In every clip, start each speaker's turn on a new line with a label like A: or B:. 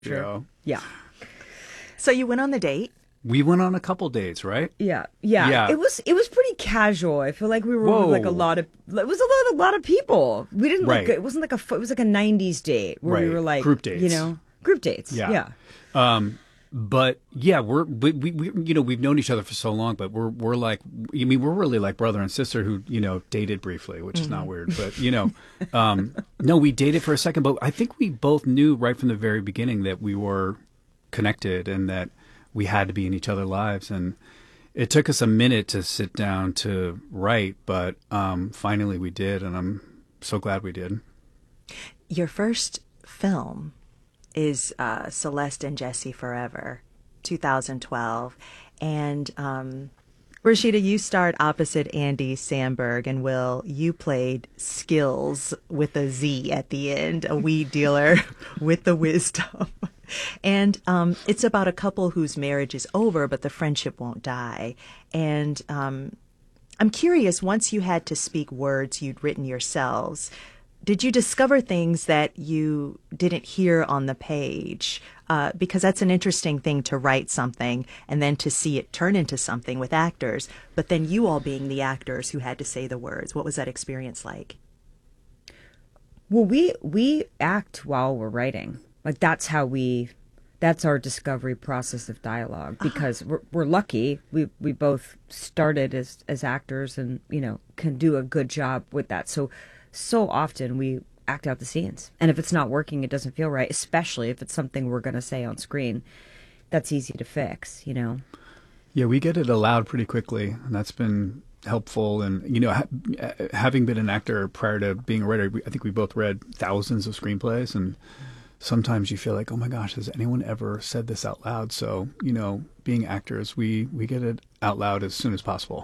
A: Sure.
B: know.
A: Yeah.
C: So you went on the date.
B: We went on a couple dates, right?
A: Yeah. Yeah.
B: Yeah.
A: It was pretty casual. I feel like we were with like a
B: Whoa.
A: lot of it was a lot of people. We didn't like
B: Right.
A: it wasn't like it was like a 90s date where we
B: Right.
A: were like,
B: Group dates.
A: group dates.
B: Yeah.
A: Yeah.
B: But yeah, we we've known each other for so long, but we're like, I mean, we're really like brother and sister who, dated briefly, which is not weird, but no, we dated for a second, but I think we both knew right from the very beginning that we were connected and that we had to be in each other's lives. And it took us a minute to sit down to write, but finally we did, and I'm so glad we did.
C: Your first film is Celeste and Jesse Forever, 2012. And Rashida, you starred opposite Andy Samberg, and Will, you played Skills with a Z at the end, a weed dealer with the wisdom. And it's about a couple whose marriage is over, but the friendship won't die. And I'm curious, once you had to speak words you'd written yourselves, did you discover things that you didn't hear on the page? Because that's an interesting thing to write something and then to see it turn into something with actors, but then you all being the actors who had to say the words. What was that experience like?
A: Well, we act while we're writing. Like that's our discovery process of dialogue, because we're lucky. We both started as actors and, can do a good job with that. So often we act out the scenes. And if it's not working, it doesn't feel right, especially if it's something we're going to say on screen. That's easy to fix.
B: Yeah, we get it aloud pretty quickly, and that's been helpful. And, having been an actor prior to being a writer, I think we both read thousands of screenplays, and sometimes you feel like, oh my gosh, has anyone ever said this out loud? So, being actors, we get it out loud as soon as possible.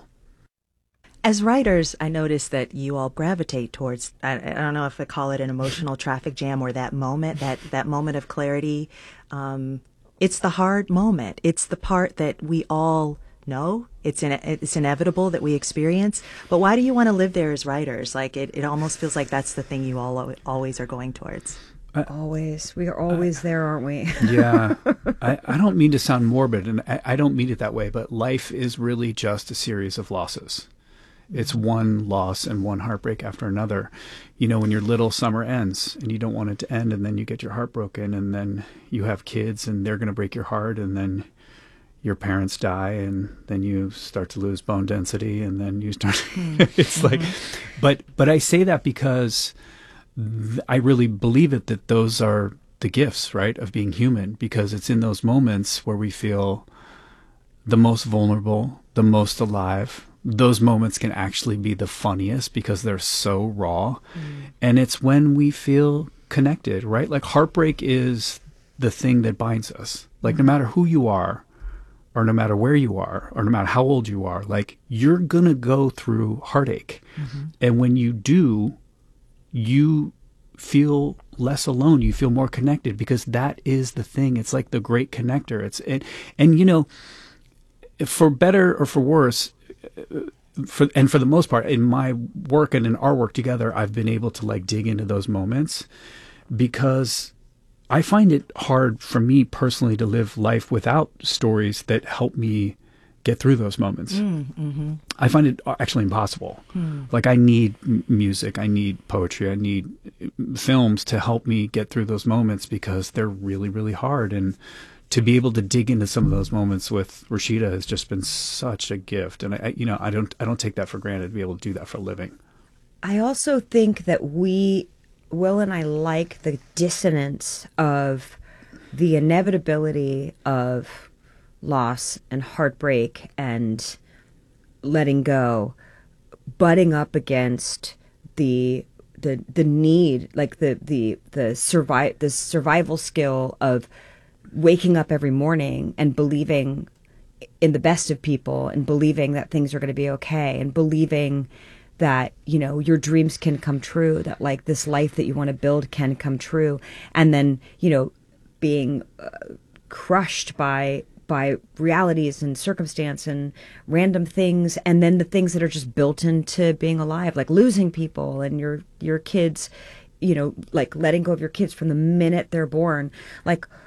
C: As writers, I notice that you all gravitate towards, I don't know if I call it an emotional traffic jam or that moment, that moment of clarity. It's the hard moment. It's the part that we all know. It's inevitable that we experience. But why do you want to live there as writers? Like it almost feels like that's the thing you all always are going towards.
A: Always. We are always there, aren't we?
B: Yeah. I don't mean to sound morbid, and I don't mean it that way, but life is really just a series of losses. It's one loss and one heartbreak after another. When your little summer ends and you don't want it to end, and then you get your heart broken, and then you have kids and they're going to break your heart, and then your parents die, and then you start to lose bone density, and then you start it's like, but I say that because I really believe that those are the gifts, right, of being human, because it's in those moments where we feel the most vulnerable, the most alive. Those moments can actually be the funniest because they're so raw. And it's when we feel connected, right? Like heartbreak is the thing that binds us. Like no matter who you are, or no matter where you are, or no matter how old you are, like you're going to go through heartache. And when you do, you feel less alone. You feel more connected, because that is the thing. It's like the great connector. And for better or for worse, for the most part, in my work and in our work together, I've been able to like dig into those moments, because I find it hard for me personally to live life without stories that help me get through those moments. I find it actually impossible. Like I need music, I need poetry, I need films to help me get through those moments, because they're really, really hard. And to be able to dig into some of those moments with Rashida has just been such a gift. And I don't take that for granted, to be able to do that for a living.
A: I also think that Will and I like the dissonance of the inevitability of loss and heartbreak and letting go, butting up against the need, like the survival skill of waking up every morning and believing in the best of people, and believing that things are going to be okay, and believing that, your dreams can come true, that like this life that you want to build can come true. And then, being crushed by realities and circumstance and random things, and then the things that are just built into being alive, like losing people and your kids, like letting go of your kids from the minute they're born. Like